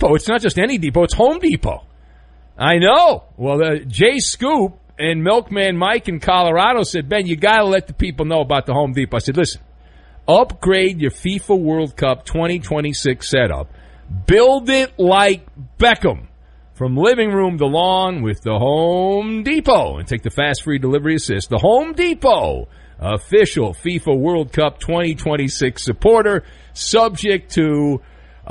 Depot. It's not just any Depot. It's Home Depot. I know. Well, Jay Scoop and Milkman Mike in Colorado said, Ben, you got to let the people know about the Home Depot. I said, listen, upgrade your FIFA World Cup 2026 setup. Build it like Beckham. From living room to lawn with the Home Depot. And take the fast free delivery assist. The Home Depot, official FIFA World Cup 2026 supporter, subject to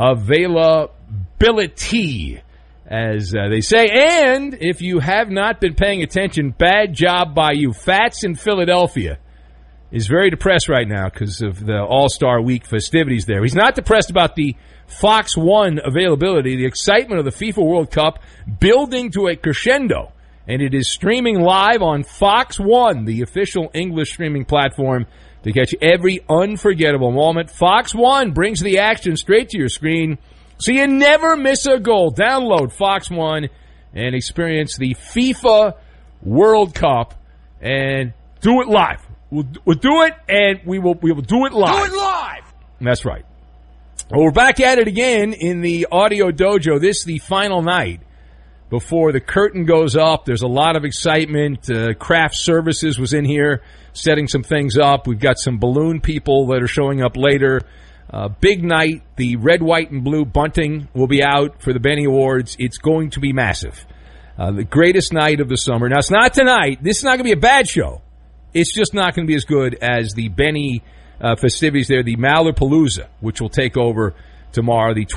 availability, as they say. And if you have not been paying attention, bad job by you. Fats in Philadelphia is very depressed right now because of the All-Star Week festivities there. He's not depressed about the Fox 1 availability, the excitement of the FIFA World Cup building to a crescendo. And it is streaming live on Fox 1, the official English streaming platform, to catch every unforgettable moment. Fox 1 brings the action straight to your screen so you never miss a goal. Download Fox 1 and experience the FIFA World Cup and do it live. We'll do it, and we will do it live. Do it live! That's right. Well, we're back at it again in the Audio Dojo. This is the final night before the curtain goes up. There's a lot of excitement. Craft Services was in here setting some things up. We've got some balloon people that are showing up later. Big night. The red, white, and blue bunting will be out for the Benny Awards. It's going to be massive. The greatest night of the summer. Now, it's not tonight. This is not going to be a bad show. It's just not going to be as good as the Benny festivities there, the Mallerpalooza, which will take over tomorrow, the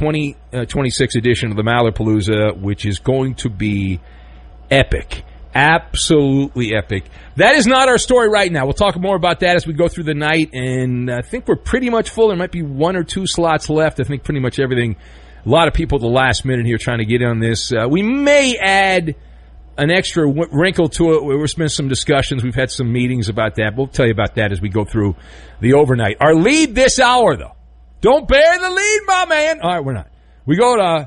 2026 edition of the Mallerpalooza, which is going to be epic. Absolutely epic. That is not our story right now. We'll talk more about that as we go through the night, and I think we're pretty much full. There might be one or two slots left. I think pretty much everything. A lot of people at the last minute here trying to get in on this. We may add an extra wrinkle to it. We're spending some discussions. We've had some meetings about that. We'll tell you about that as we go through the overnight. Our lead this hour, though. Don't bear the lead, my man. All right, we're not. We go to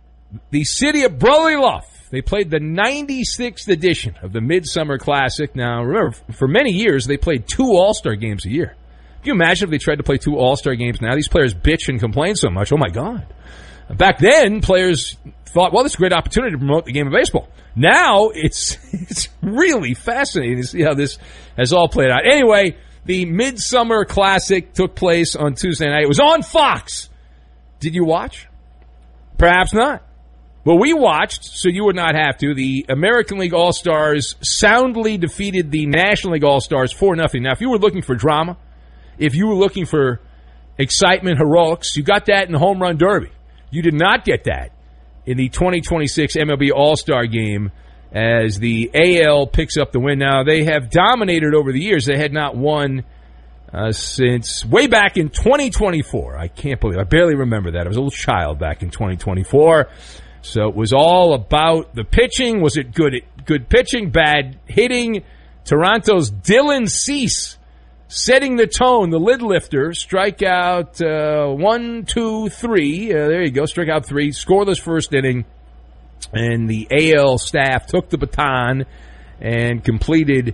the city of Brotherly Luff. They played the 96th edition of the Midsummer Classic. Now, remember, for many years, they played 2 All-Star games a year. Can you imagine if they tried to play 2 All-Star games now? These players bitch and complain so much. Oh, my God. Back then, players thought, well, this is a great opportunity to promote the game of baseball. Now, it's really fascinating to see how this has all played out. Anyway, the Midsummer Classic took place on Tuesday night. It was on Fox. Did you watch? Perhaps not. Well, we watched, so you would not have to. The American League All-Stars soundly defeated the National League All-Stars 4-0. Now, if you were looking for drama, if you were looking for excitement, heroics, you got that in the Home Run Derby. You did not get that in the 2026 MLB All-Star Game as the AL picks up the win. Now, they have dominated over the years. They had not won since way back in 2024. I can't believe it. I barely remember that. I was a little child back in 2024. So it was all about the pitching. Was it good pitching, bad hitting? Toronto's Dylan Cease setting the tone, the lid lifter. Strikeout 1, 2, 3. There you go, strikeout 3. Scoreless first inning. And the AL staff took the baton and completed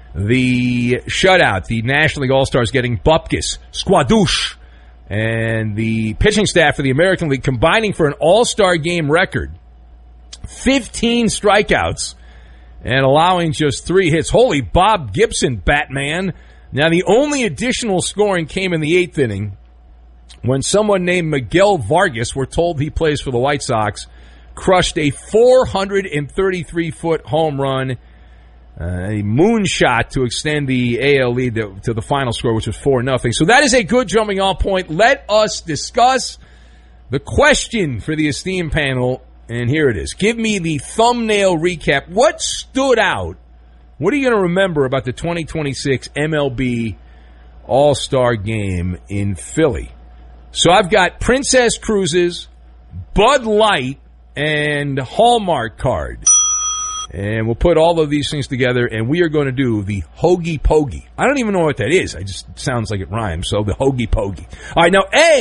the shutout. The National League All-Stars getting Bupkis, Squadouche, and the pitching staff for the American League combining for an All-Star game record 15 strikeouts and allowing just 3 hits. Holy Bob Gibson, Batman. Now, the only additional scoring came in the 8th inning when someone named Miguel Vargas, we're told he plays for the White Sox, crushed a 433-foot home run, a moonshot to extend the AL lead to the final score, which was 4-0. So that is a good jumping off point. Let us discuss the question for the esteemed panel, and here it is. Give me the thumbnail recap. What stood out? What are you going to remember about the 2026 MLB All-Star Game in Philly? So I've got Princess Cruises, Bud Light, and Hallmark card. And we'll put all of these things together, and we are going to do the Hoagie Pogie. I don't even know what that is. It just sounds like it rhymes, so the Hoagie Pogie. All right, now,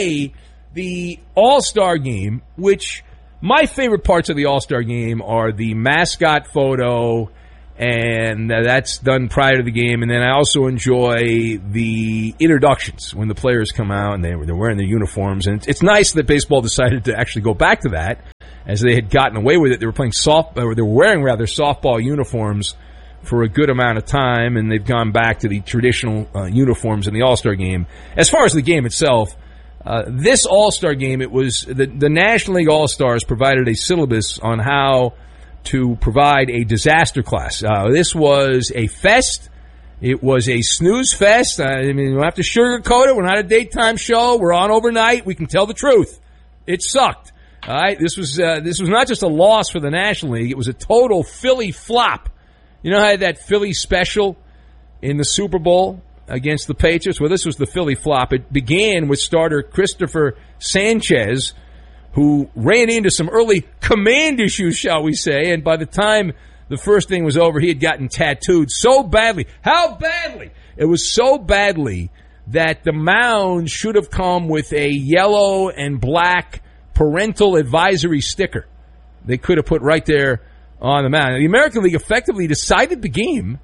the All-Star Game, which my favorite parts of the All-Star Game are the mascot photo, and that's done prior to the game. And then I also enjoy the introductions when the players come out and they're wearing their uniforms. And it's nice that baseball decided to actually go back to that. as they had gotten away with it. They were playing they were wearing softball uniforms for a good amount of time, and they've gone back to the traditional uniforms in the All-Star game. As far as the game itself, this All-Star game, it was the National League All-Stars provided a syllabus on how to provide a disaster class. This was a fest. It was a snooze fest. I mean, we don't have to sugarcoat it. We're not a daytime show. We're on overnight. We can tell the truth. It sucked. All right, this was not just a loss for the National League. It was a total Philly flop. You know how I had that Philly special in the Super Bowl against the Patriots? Well, this was the Philly flop. It began with starter Christopher Sanchez, who ran into some early command issues, shall we say, and by the time the first thing was over, he had gotten tattooed so badly. How badly? It was so badly that the mound should have come with a yellow and black parental advisory sticker. They could have put right there on the mound. The American League effectively decided the game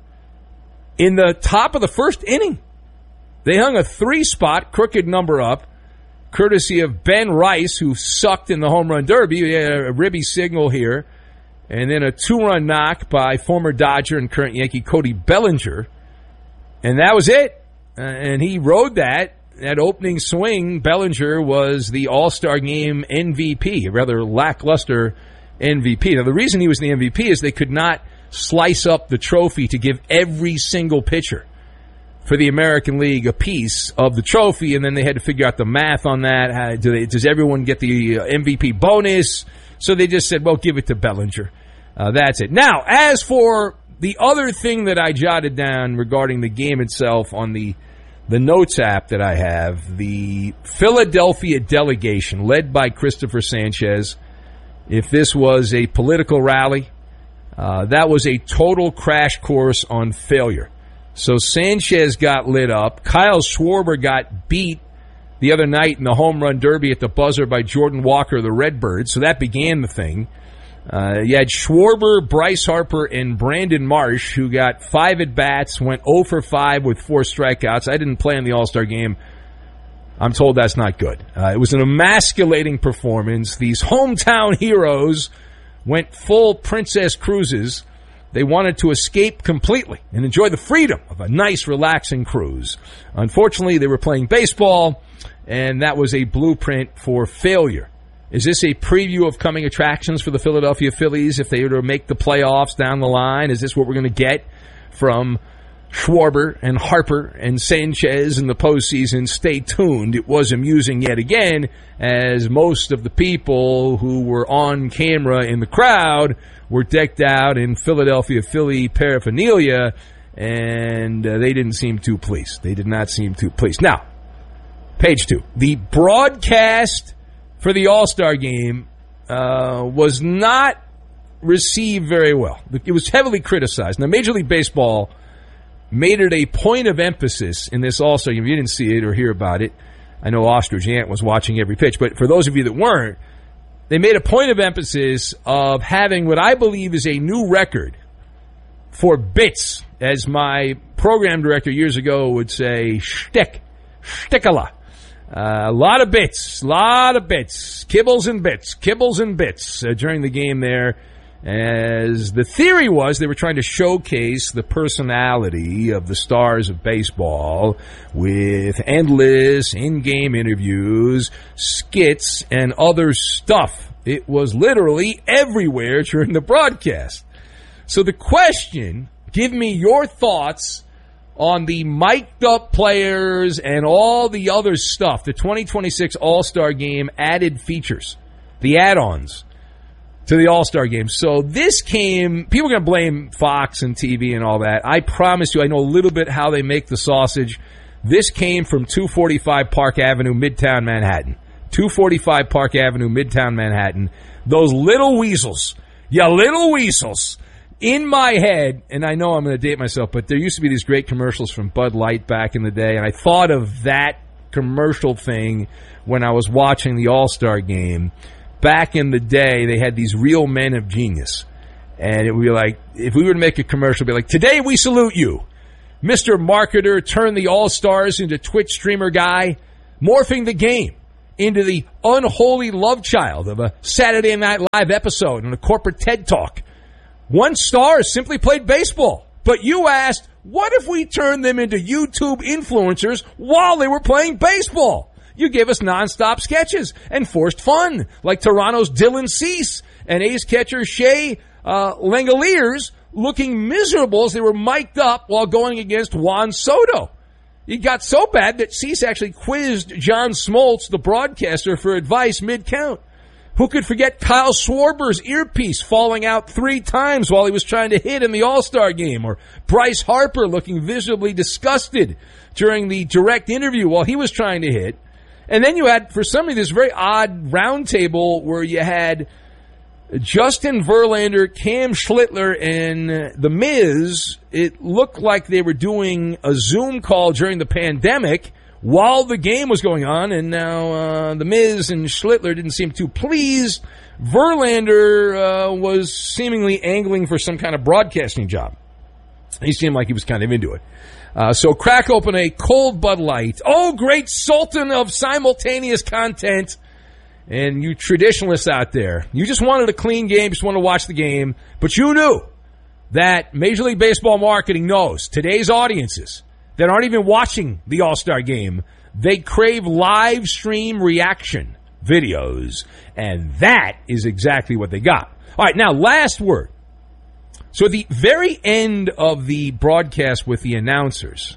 in the top of the first inning. They hung a 3-spot crooked number up, courtesy of Ben Rice, who sucked in the home run derby. A ribby signal here. And then a 2-run knock by former Dodger and current Yankee Cody Bellinger. And that was it. And he rode that opening swing. Bellinger was the All-Star Game MVP, a rather lackluster MVP. Now, the reason he was the MVP is they could not slice up the trophy to give every single pitcher for the American League a piece of the trophy, and then they had to figure out the math on that. Does everyone get the MVP bonus? So they just said, well, give it to Bellinger. That's it. Now, as for the other thing that I jotted down regarding the game itself on the notes app that I have, the Philadelphia delegation led by Christopher Sanchez, if this was a political rally, that was a total crash course on failure. So Sanchez got lit up. Kyle Schwarber got beat the other night in the home run derby at the buzzer by Jordan Walker of the Redbirds. So that began the thing. You had Schwarber, Bryce Harper, and Brandon Marsh, who got 5 at-bats, went 0 for 5 with 4 strikeouts. I didn't play in the All-Star game. I'm told that's not good. It was an emasculating performance. These hometown heroes went full Princess Cruises. They wanted to escape completely and enjoy the freedom of a nice, relaxing cruise. Unfortunately, they were playing baseball, and that was a blueprint for failure. Is this a preview of coming attractions for the Philadelphia Phillies if they were to make the playoffs down the line? Is this what we're going to get from Schwarber and Harper and Sanchez in the postseason? Stay tuned. It was amusing yet again, as most of the people who were on camera in the crowd were decked out in Philadelphia Philly paraphernalia, and they didn't seem too pleased. They did not seem too pleased. Now, page 2. The broadcast for the All-Star game was not received very well. It was heavily criticized. Now, Major League Baseball made it a point of emphasis in this All-Star game. If you didn't see it or hear about it, I know Ostrich Ant was watching every pitch, but for those of you that weren't, they made a point of emphasis of having what I believe is a new record for bits, as my program director years ago would say, shtickala. A lot of bits, kibbles and bits during the game there. As the theory was, they were trying to showcase the personality of the stars of baseball with endless in-game interviews, skits, and other stuff. It was literally everywhere during the broadcast. So the question, give me your thoughts on the mic'd up players and all the other stuff, the 2026 All-Star Game added features, the add-ons to the All-Star Game. So this came, people are going to blame Fox and TV and all that. I promise you, I know a little bit how they make the sausage. This came from 245 Park Avenue, Midtown Manhattan. 245 Park Avenue, Midtown Manhattan. Those little weasels, in my head, and I know I'm going to date myself, but there used to be these great commercials from Bud Light back in the day, and I thought of that commercial thing when I was watching the All-Star Game. Back in the day, they had these real men of genius. And it would be like, if we were to make a commercial, it would be like, today we salute you, Mr. Marketer, turn the All-Stars into Twitch streamer guy, morphing the game into the unholy love child of a Saturday Night Live episode and a corporate TED Talk. One star simply played baseball. But you asked, what if we turned them into YouTube influencers while they were playing baseball? You gave us nonstop sketches and forced fun, like Toronto's Dylan Cease and A's catcher Shea Langoliers looking miserable as they were mic'd up while going against Juan Soto. It got so bad that Cease actually quizzed John Smoltz, the broadcaster, for advice mid-count. Who could forget Kyle Schwarber's earpiece falling out 3 times while he was trying to hit in the All-Star game, or Bryce Harper looking visibly disgusted during the direct interview while he was trying to hit. And then you had, for some of this very odd roundtable where you had Justin Verlander, Cam Schlittler, and The Miz. It looked like they were doing a Zoom call during the pandemic while the game was going on, and now The Miz and Schlittler didn't seem too pleased. Verlander was seemingly angling for some kind of broadcasting job. He seemed like he was kind of into it. So crack open a cold Bud Light. Oh, great sultan of simultaneous content. And you traditionalists out there, you just wanted a clean game, just wanted to watch the game, but you knew that Major League Baseball marketing knows today's audiences that aren't even watching the All-Star game, they crave live stream reaction videos, and that is exactly what they got. All right, now, last word. So at the very end of the broadcast with the announcers,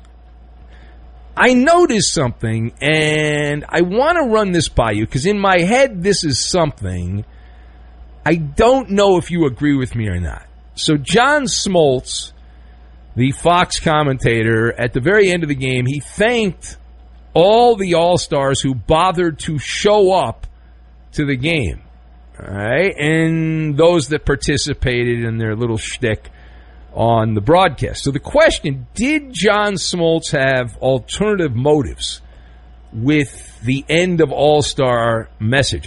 I noticed something, and I want to run this by you, because in my head, this is something. I don't know if you agree with me or not. So John Smoltz, the Fox commentator, at the very end of the game, he thanked all the All-Stars who bothered to show up to the game. All right? And those that participated in their little shtick on the broadcast. So the question, did John Smoltz have alternative motives with the end of All-Star messaging?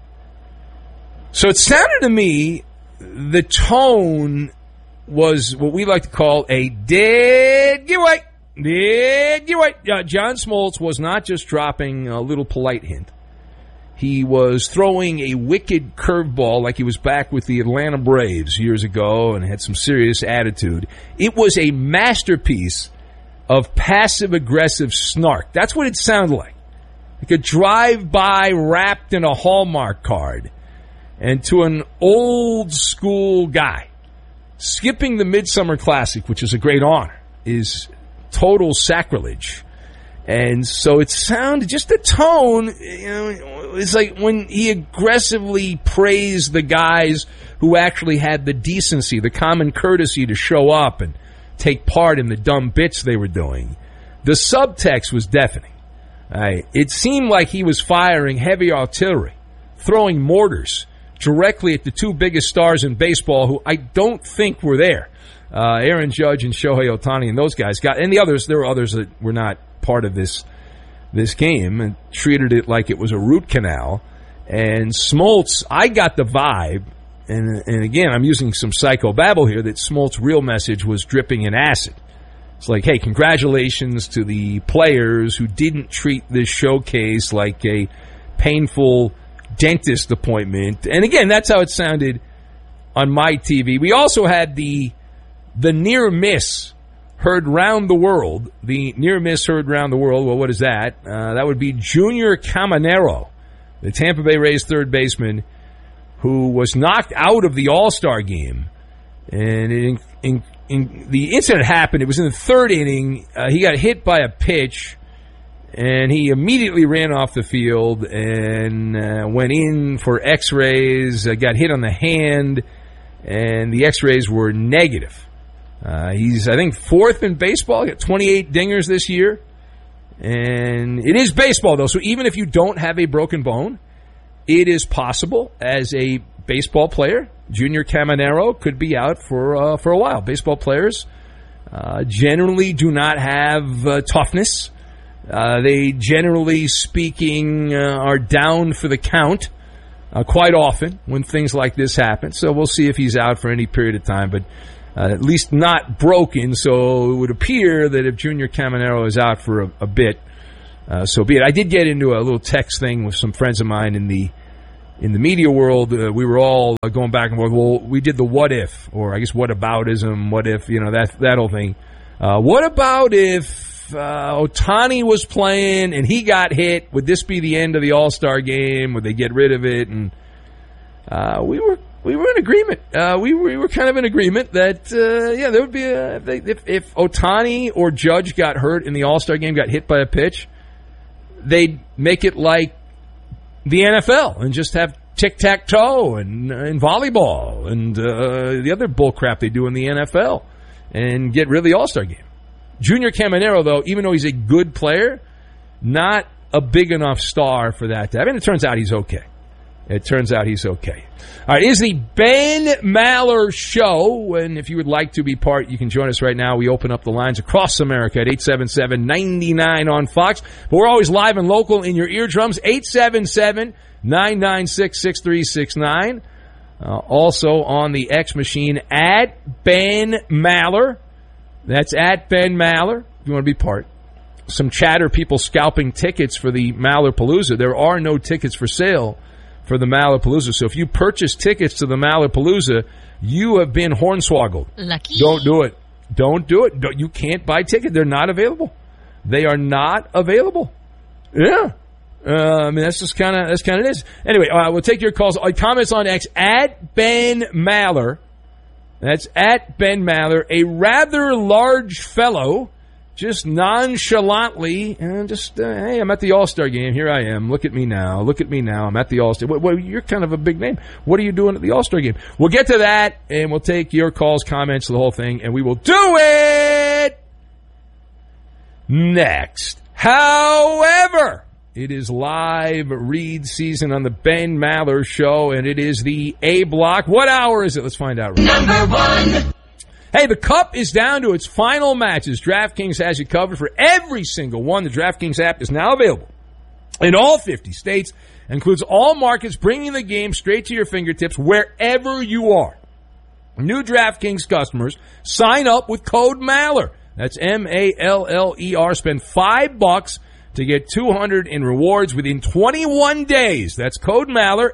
So it sounded to me the tone was what we like to call a dead giveaway. Dead giveaway. John Smoltz was not just dropping a little polite hint. He was throwing a wicked curveball like he was back with the Atlanta Braves years ago and had some serious attitude. It was a masterpiece of passive-aggressive snark. That's what it sounded like. Like a drive-by wrapped in a Hallmark card. And to an old-school guy, skipping the Midsummer Classic, which is a great honor, is total sacrilege. And so it sounded, just the tone, it's like when he aggressively praised the guys who actually had the decency, the common courtesy to show up and take part in the dumb bits they were doing. The subtext was deafening. It seemed like he was firing heavy artillery, throwing mortars directly at the 2 biggest stars in baseball who I don't think were there. Aaron Judge and Shohei Ohtani and those guys got, and the others, there were others that were not part of this game and treated it like it was a root canal. And Smoltz, I got the vibe, and again, I'm using some psychobabble here, that Smoltz's real message was dripping in acid. It's like, hey, congratulations to the players who didn't treat this showcase like a painful dentist appointment. And again, that's how it sounded on my TV. We also had the near miss heard round the world. The near miss heard round the world. Well, what is that? That would be Junior Caminero, the Tampa Bay Rays third baseman, who was knocked out of the All-Star game. And the incident happened, it was in the 3rd inning. He got hit by a pitch, and he immediately ran off the field and went in for x-rays, got hit on the hand, and the x-rays were negative. He's, I think, 4th in baseball. He got 28 dingers this year. And it is baseball, though, so even if you don't have a broken bone, it is possible as a baseball player. Junior Caminero could be out for a while. Baseball players generally do not have toughness. They, generally speaking, are down for the count quite often when things like this happen. So we'll see if he's out for any period of time, but at least not broken. So it would appear that if Junior Caminero is out for a bit, so be it. I did get into a little text thing with some friends of mine in the media world. We were all going back and forth. Well, we did the what if, or I guess whataboutism, what if, that whole thing. What about if Ohtani was playing and he got hit? Would this be the end of the All-Star game? Would they get rid of it? And we were in agreement. We were kind of in agreement that there would be if Ohtani or Judge got hurt in the All-Star game, got hit by a pitch, they'd make it like the NFL and just have tic-tac-toe and volleyball and the other bull crap they do in the NFL and get rid of the All-Star game. Junior Caminero, though, even though he's a good player, not a big enough star for that. I mean, it turns out he's okay. All right, it is the Ben Maller Show, and if you would like to be part, you can join us right now. We open up the lines across America at 877-99 on Fox. But we're always live and local in your eardrums, 877-996-6369. Also on the X machine, at Ben Maller. That's at Ben Maller, if you want to be part. Some chatter, people scalping tickets for the Mallerpalooza. There are no tickets for sale for the Mallerpalooza. So if you purchase tickets to the Mallerpalooza, you have been hornswoggled. Lucky. Don't do it. You can't buy tickets. They're not available. They are not available. Yeah. I mean, that's kind of it is. Anyway, we'll take your calls. Comments on X, at Ben Maller. That's at Ben Maller. A rather large fellow, just nonchalantly, and hey, I'm at the All-Star game. Here I am. Look at me now. I'm at the All-Star. Well, you're kind of a big name. What are you doing at the All-Star game? We'll get to that, and we'll take your calls, comments, the whole thing, and we will do it next. However, it is live read season on the Ben Maller Show, and it is the A block. What hour is it? Let's find out. Number one. Hey, the Cup is down to its final matches. DraftKings has you covered for every single one. The DraftKings app is now available in all 50 states, includes all markets, bringing the game straight to your fingertips wherever you are. New DraftKings customers sign up with code Maller. That's Maller. Spend $5 to get $200 in rewards within 21 days. That's code Maller,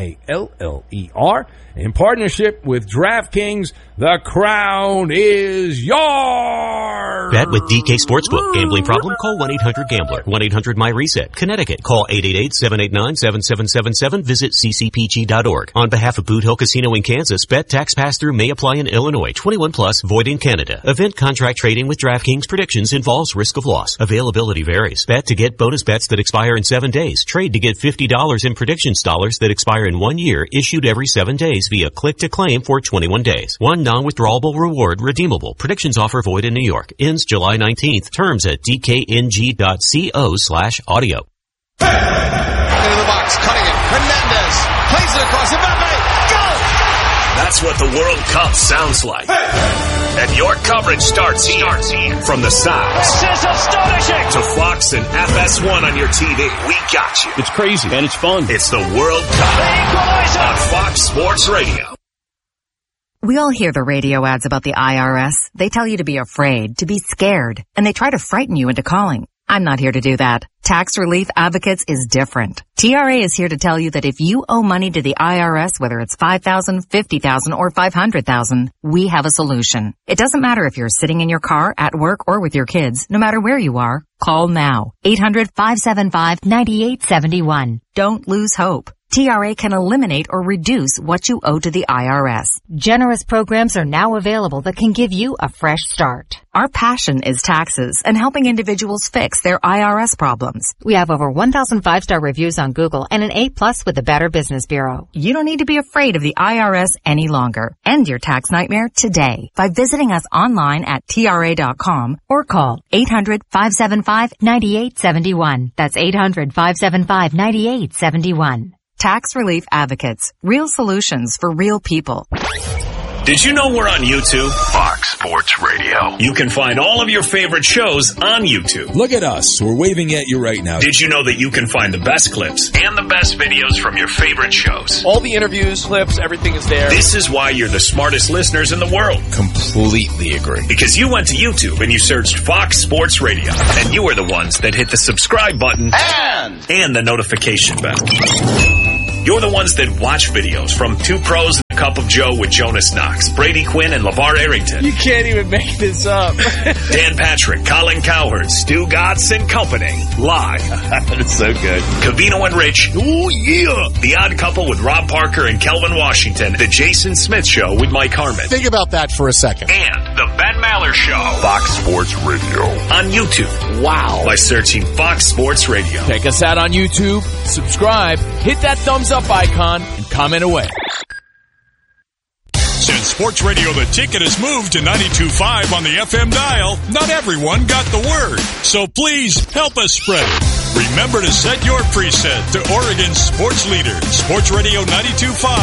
Maller. In partnership with DraftKings, the crown is yours. Bet with DK Sportsbook. Gambling problem? Call 1-800-GAMBLER. 1-800-MY-RESET. Connecticut. Call 888-789-7777. Visit ccpg.org. On behalf of Boot Hill Casino in Kansas, bet tax pass-through may apply in Illinois. 21 plus. Void in Canada. Event contract trading with DraftKings predictions involves risk of loss. Availability varies. Bet to get bonus bets that expire in 7 days. Trade to get $50 in predictions dollars that expire in 1 year, issued every 7 days via click to claim for 21 days. One non-withdrawable reward redeemable. Predictions offer void in New York. Ends July 19th. Terms at dkng.co/audio. Into the box, cutting it. Hernandez plays it across the Mbappe. Go! That's what the World Cup sounds like. And your coverage starts here. From the sounds. This is astonishing. To Fox and FS1 on your TV. We got you. It's crazy and it's fun. It's the World Cup on Fox Sports Radio. We all hear the radio ads about the IRS. They tell you to be afraid, to be scared, and they try to frighten you into calling. I'm not here to do that. Tax Relief Advocates is different. TRA is here to tell you that if you owe money to the IRS, whether it's $5,000, $50,000, or $500,000, we have a solution. It doesn't matter if you're sitting in your car, at work, or with your kids. No matter where you are, call now. 800-575-9871. Don't lose hope. TRA can eliminate or reduce what you owe to the IRS. Generous programs are now available that can give you a fresh start. Our passion is taxes and helping individuals fix their IRS problems. We have over 1,000 5-star reviews on Google and an A+ with the Better Business Bureau. You don't need to be afraid of the IRS any longer. End your tax nightmare today by visiting us online at TRA.com or call 800-575-9871. That's 800-575-9871. Tax Relief Advocates. Real solutions for real people. Did you know we're on YouTube? Fox Sports Radio. You can find all of your favorite shows on YouTube. Look at us. We're waving at you right now. Did you know that you can find the best clips and the best videos from your favorite shows? All the interviews, clips, everything is there. This is why you're the smartest listeners in the world. Completely agree. Because you went to YouTube and you searched Fox Sports Radio. And you were the ones that hit the subscribe button and the notification bell. You're the ones that watch videos from Two Pros and a Cup of Joe with Jonas Knox, Brady Quinn, and LeVar Arrington. You can't even make this up. Dan Patrick, Colin Cowherd, Stu Gatz, and company. Live. That's so good. Covino and Rich. Oh, yeah. The Odd Couple with Rob Parker and Kelvin Washington. The Jason Smith Show with Mike Harmon. Think about that for a second. And the Ben Maller Show. Fox Sports Radio. On YouTube. Wow. By searching Fox Sports Radio. Check us out on YouTube. Subscribe. Hit that thumbs up icon and comment away. Since Sports Radio The Ticket has moved to 92.5 on the FM dial, not everyone got the word. So please help us spread it. Remember to set your preset to Oregon's sports leader, Sports Radio 92.5.